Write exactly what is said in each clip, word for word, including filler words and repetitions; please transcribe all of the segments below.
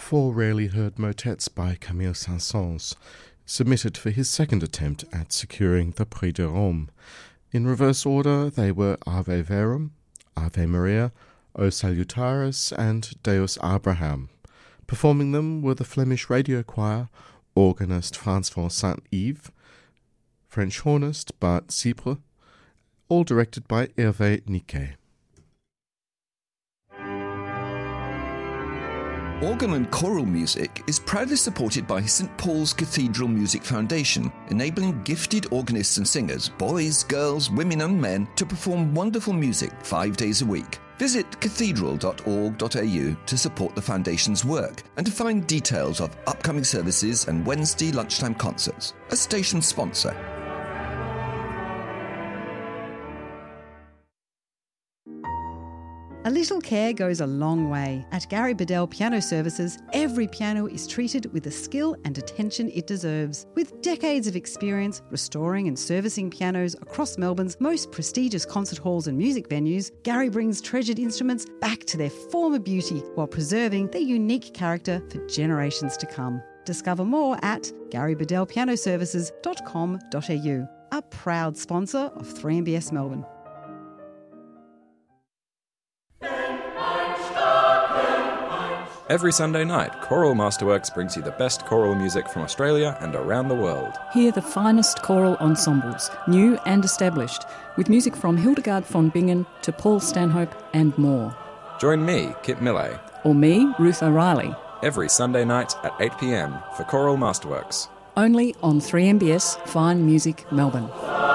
four rarely heard motets by Camille Saint-Saëns, submitted for his second attempt at securing the Prix de Rome. In reverse order, they were Ave Verum, Ave Maria, O Salutaris, and Deus Abraham. Performing them were the Flemish Radio Choir, organist Francois Saint-Yves, French hornist Bart Cypre, all directed by Hervé Niquet. Organ and choral music is proudly supported by Saint Paul's Cathedral Music Foundation, enabling gifted organists and singers, boys, girls, women and men, to perform wonderful music five days a week. Visit cathedral dot org dot a u to support the Foundation's work and to find details of upcoming services and Wednesday lunchtime concerts. A station sponsor. A little care goes a long way. At Gary Bedell Piano Services, every piano is treated with the skill and attention it deserves. With decades of experience restoring and servicing pianos across Melbourne's most prestigious concert halls and music venues, Gary brings treasured instruments back to their former beauty while preserving their unique character for generations to come. Discover more at gary bedell piano services dot com dot a u, a proud sponsor of three M B S Melbourne. Every Sunday night, Choral Masterworks brings you the best choral music from Australia and around the world. Hear the finest choral ensembles, new and established, with music from Hildegard von Bingen to Paul Stanhope and more. Join me, Kit Millay, or me, Ruth O'Reilly, every Sunday night at eight p m for Choral Masterworks. Only on three M B S Fine Music Melbourne.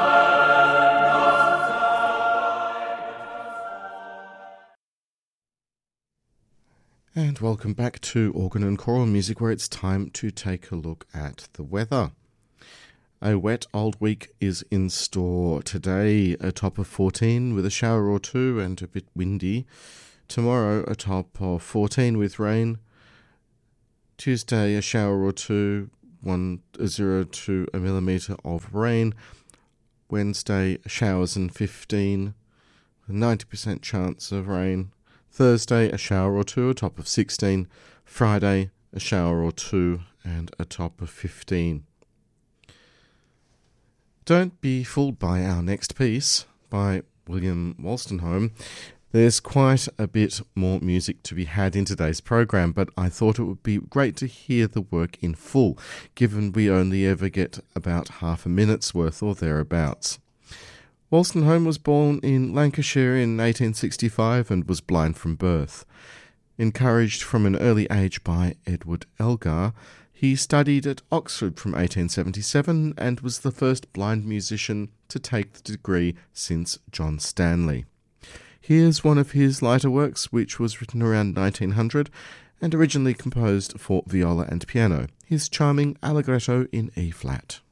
And welcome back to Organ and Choral Music, where it's time to take a look at the weather. A wet old week is in store. Today, a top of fourteen with a shower or two and a bit windy. Tomorrow, a top of fourteen with rain. Tuesday, a shower or two, one zero to a millimetre of rain. Wednesday, showers and fifteen, with a ninety percent chance of rain. Thursday, a shower or two, a top of sixteen. Friday, a shower or two, and a top of fifteen. Don't be fooled by our next piece by William Wolstenholme. There's quite a bit more music to be had in today's program, but I thought it would be great to hear the work in full, given we only ever get about half a minute's worth or thereabouts. Wolstenholme was born in Lancashire in eighteen sixty-five and was blind from birth. Encouraged from an early age by Edward Elgar, he studied at Oxford from eighteen seventy-seven and was the first blind musician to take the degree since John Stanley. Here's one of his lighter works, which was written around nineteen hundred and originally composed for viola and piano, his charming Allegretto in E-flat.